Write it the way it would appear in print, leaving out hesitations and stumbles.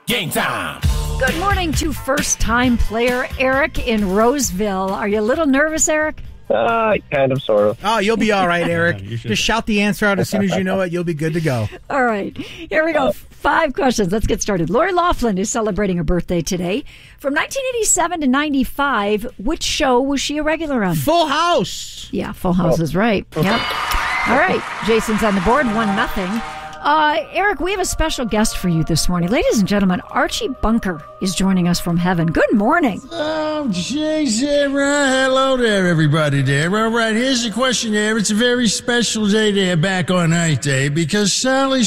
Game time. Good morning to first-time player Eric in Roseville. Are you a little nervous, Eric? Kind of, sort of. Oh, you'll be all right, Eric. Just shout the answer out as soon as you know it. You'll be good to go. All right. Here we go. 5 questions. Let's get started. Lori Loughlin is celebrating her birthday today. From 1987 to 95, which show was she a regular on? Full House. Yeah, Full House is right. Yep. All right. Jason's on the board. 1-0. Eric, we have a special guest for you this morning. Ladies and gentlemen, Archie Bunker is joining us from heaven. Good morning. Oh, Jason. Hello there, everybody there. All right, here's the question there. It's a very special day there back on Earth Day because Sally